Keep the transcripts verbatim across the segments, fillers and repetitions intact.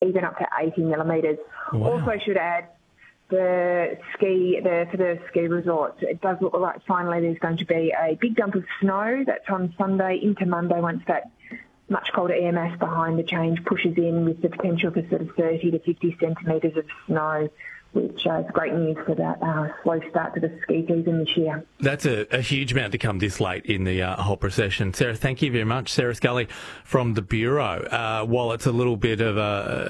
even up to eighty millimetres. Wow. Also, I should add, the ski, the, for the ski resorts, it does look like finally there's going to be a big dump of snow. That's on Sunday into Monday once that much colder air mass behind the change pushes in, with the potential for sort of thirty to fifty centimetres of snow, which uh, is great news for that uh, slow start to the ski season this year. That's a, a huge amount to come this late in the uh, whole procession. Sarah, thank you very much. Sarah Scully from the Bureau. Uh, while it's a little bit of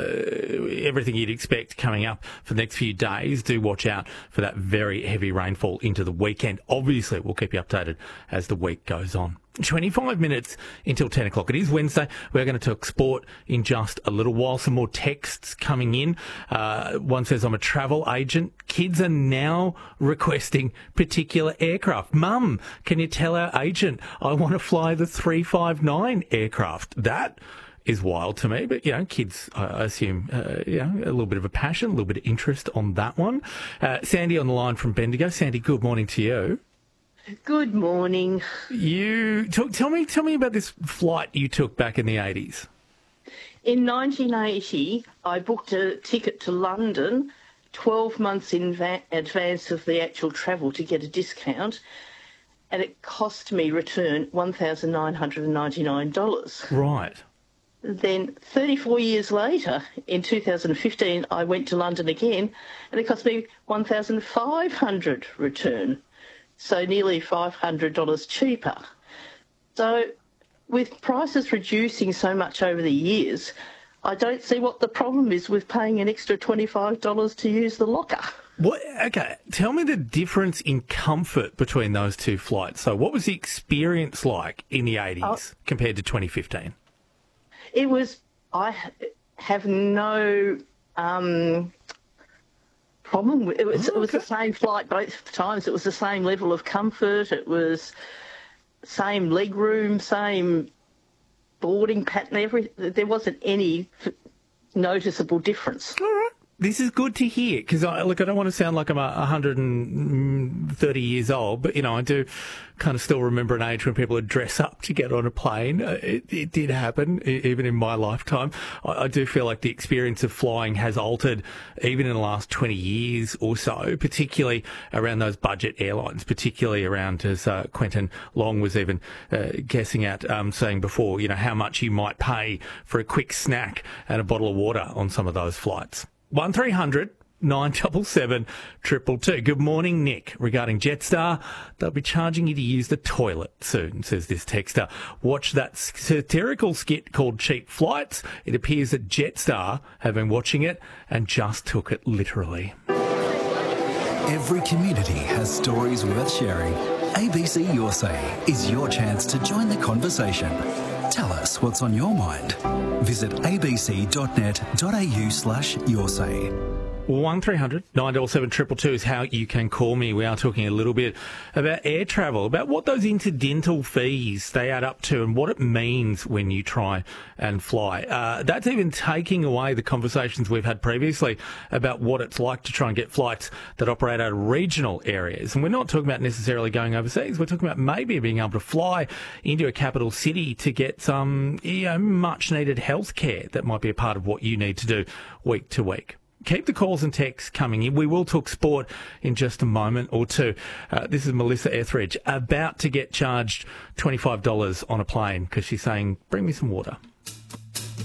a, uh, everything you'd expect coming up for the next few days, do watch out for that very heavy rainfall into the weekend. Obviously, we'll keep you updated as the week goes on. twenty-five minutes until ten o'clock. It is Wednesday. We're going to talk sport in just a little while. Some more texts coming in. Uh, one says, I'm a travel agent. Kids are now requesting particular aircraft. Mum, can you tell our agent I want to fly the three five nine aircraft? That is wild to me. But, you know, kids, I assume, uh, you know, a little bit of a passion, a little bit of interest on that one. Uh, Sandy on the line from Bendigo. Sandy, good morning to you. Good morning. You talk, tell me tell me about this flight you took back in the eighties. In nineteen eighty, I booked a ticket to London twelve months in va- advance of the actual travel to get a discount, and it cost me return one thousand nine hundred ninety-nine dollars. Right. Then thirty-four years later, in two thousand fifteen, I went to London again, and it cost me one thousand five hundred dollars return. So nearly five hundred dollars cheaper. So with prices reducing so much over the years, I don't see what the problem is with paying an extra twenty-five dollars to use the locker. What? Okay, tell me the difference in comfort between those two flights. So what was the experience like in the eighties oh, compared to twenty fifteen? It was, I have no... Um, problem with it was, oh, okay. It was the same flight both times. It was the same level of comfort. It was same leg room, same boarding pattern. Every there wasn't any noticeable difference. All right. This is good to hear, because I look, I don't want to sound like I'm a one hundred thirty years old, but you know, I do kind of still remember an age when people would dress up to get on a plane. It, it did happen, even in my lifetime. I, I do feel like the experience of flying has altered, even in the last twenty years or so, particularly around those budget airlines, particularly around, as uh, Quentin Long was even uh, guessing at, um, saying before, you know, how much you might pay for a quick snack and a bottle of water on some of those flights. one three hundred nine seven seven two two two. Good morning, Nick. Regarding Jetstar, they'll be charging you to use the toilet soon, says this texter. Watch that satirical skit called Cheap Flights. It appears that Jetstar have been watching it and just took it literally. Every community has stories worth sharing. A B C Your Say is your chance to join the conversation. Tell us what's on your mind. Visit abc.net.au slash your say. one three hundred nine seven seven two two two is how you can call me. We are talking a little bit about air travel, about what those incidental fees they add up to and what it means when you try and fly. Uh, that's even taking away the conversations we've had previously about what it's like to try and get flights that operate out of regional areas. And we're not talking about necessarily going overseas. We're talking about maybe being able to fly into a capital city to get some, you know, much needed health care that might be a part of what you need to do week to week. Keep the calls and texts coming in. We will talk sport in just a moment or two. Uh, this is Melissa Etheridge, about to get charged twenty-five dollars on a plane because she's saying, bring me some water.